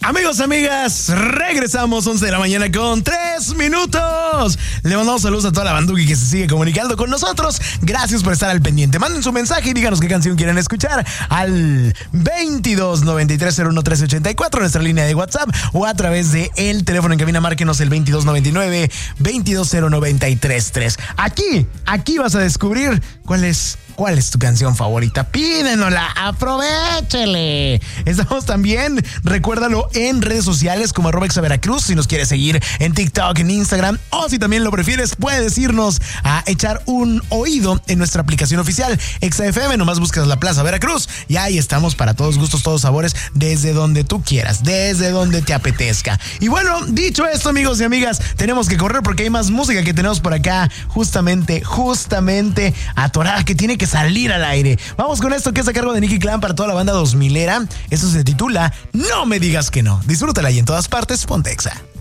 Amigos, amigas, regresamos 11 de la mañana con 3 minutos. Le mandamos saludos a toda la banduki que se sigue comunicando con nosotros. Gracias por estar al pendiente. Manden su mensaje y díganos qué canción quieren escuchar al 2293011384, nuestra línea de WhatsApp, o a través de el teléfono en cabina. Márquenos el 2299-220933. Aquí vas a descubrir cuál es tu canción favorita. Pídenosla, aprovéchele. Estamos también, recuérdalo, en redes sociales como @exaveracruz, si nos quieres seguir en TikTok, en Instagram, o si también lo prefieres, puedes irnos a echar un oído en nuestra aplicación oficial XFM. Nomás buscas la Plaza Veracruz y ahí estamos para todos gustos, todos sabores, desde donde tú quieras, desde donde te apetezca. Y bueno, dicho esto, amigos y amigas, tenemos que correr porque hay más música que tenemos por acá, justamente atorada, que tiene que salir al aire. Vamos con esto que es a cargo de Nicky Clan para toda la banda 2000era. Esto se titula No me digas que no. Disfrútala y en todas partes, ponte Exa.